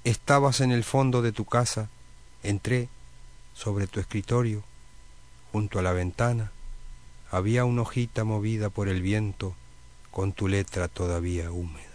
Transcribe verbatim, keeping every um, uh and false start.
Estabas en el fondo de tu casa, entré sobre tu escritorio, junto a la ventana, había una hojita movida por el viento con tu letra todavía húmeda.